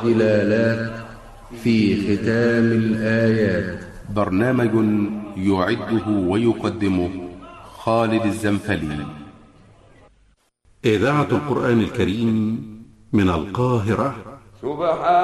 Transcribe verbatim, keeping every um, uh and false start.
ضلالات في ختام الآيات. برنامج يعده ويقدمه خالد الزنفلي. إذاعة القرآن الكريم من القاهرة. سبحان